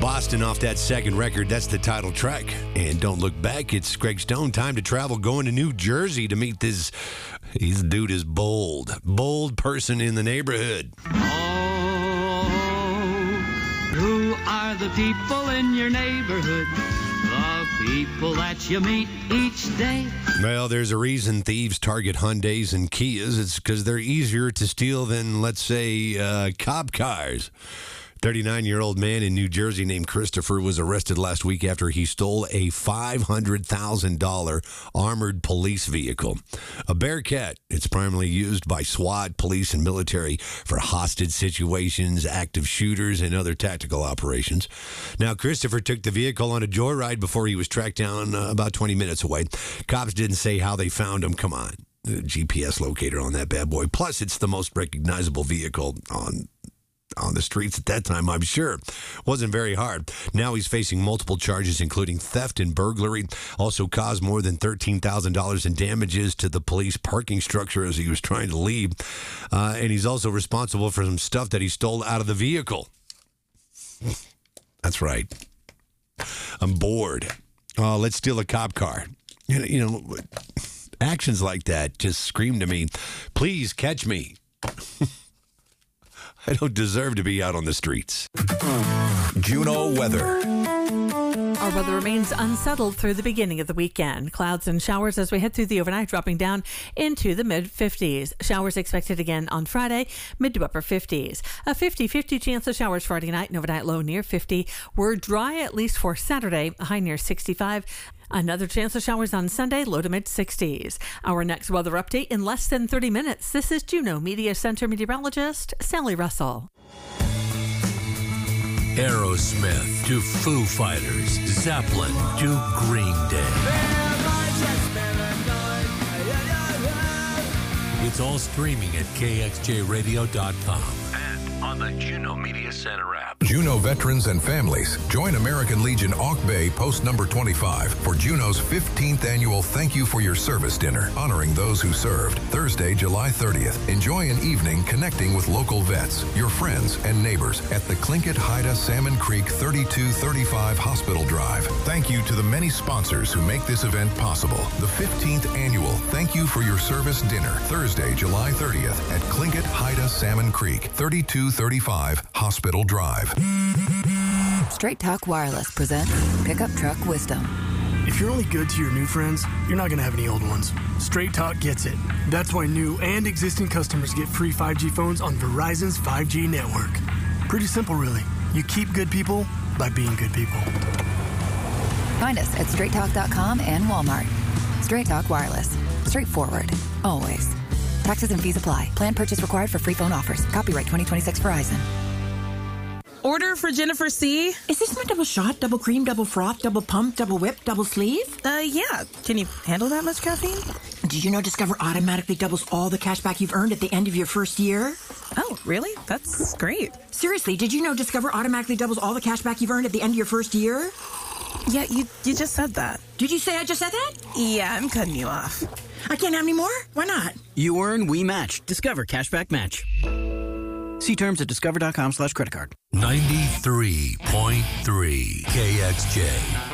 Boston off that second record. That's the title track. And Don't Look Back. It's Greg Stone. Time to travel, going to New Jersey to meet this dude is bold person in the neighborhood. Oh, who are the people in your neighborhood? The people that you meet each day. Well, there's a reason thieves target Hyundais and Kias. It's because they're easier to steal than, let's say, cop cars. 39-year-old man in New Jersey named Christopher was arrested last week after he stole a $500,000 armored police vehicle. A Bearcat. It's primarily used by SWAT, police, and military for hostage situations, active shooters, and other tactical operations. Now, Christopher took the vehicle on a joyride before he was tracked down about 20 minutes away. Cops didn't say how they found him. Come on. The GPS locator on that bad boy. Plus, it's the most recognizable vehicle on the streets at that time, I'm sure. Wasn't very hard. Now he's facing multiple charges, including theft and burglary. Also caused more than $13,000 in damages to the police parking structure as he was trying to leave. And he's also responsible for some stuff that he stole out of the vehicle. That's right. I'm bored. Let's steal a cop car. You know, actions like that just scream to me, please catch me. I don't deserve to be out on the streets. Juno weather. Our weather remains unsettled through the beginning of the weekend. Clouds and showers as we head through the overnight, dropping down into the mid-50s. Showers expected again on Friday, mid to upper 50s. A 50-50 chance of showers Friday night, and overnight low near 50. We're dry at least for Saturday, high near 65. Another chance of showers on Sunday, low to mid-60s. Our next weather update in less than 30 minutes. This is Juno Media Center meteorologist Sally Russell. Aerosmith to Foo Fighters, Zeppelin to Green Day. It's all streaming at kxjradio.com and on the Juno Media Center app. Juno veterans and families, join American Legion Auk Bay Post Number 25 for Juno's 15th annual Thank You for Your Service Dinner, honoring those who served, Thursday, July 30th. Enjoy an evening connecting with local vets, your friends, and neighbors at the Tlingit Haida Salmon Creek 3235 Hospital Drive. Thank you to the many sponsors who make this event possible. The 15th annual Thank You for Your Service Dinner, Thursday, July 30th at Tlingit Haida Salmon Creek 3235 Hospital Drive. Straight Talk Wireless presents Pickup Truck Wisdom. If you're only good to your new friends, you're not going to have any old ones. Straight Talk gets it. That's why new and existing customers get free 5G phones on Verizon's 5G network. Pretty simple, really. You keep good people by being good people. Find us at straighttalk.com and Walmart. Straight Talk Wireless. Straightforward. Always. Taxes and fees apply. Plan purchase required for free phone offers. Copyright 2026 Verizon. Order for Jennifer C. Is this my double shot, double cream, double froth, double pump, double whip, double sleeve? Yeah. Can you handle that much caffeine? Did you know Discover automatically doubles all the cash back you've earned at the end of your first year? Oh, really? That's great. Seriously, did you know Discover automatically doubles all the cash back you've earned at the end of your first year? Yeah, you just said that. Did you say I just said that? Yeah, I'm cutting you off. I can't have any more? Why not? You earn, we match. Discover Cashback Match. See terms at discover.com/creditcard. 93.3 KXJ.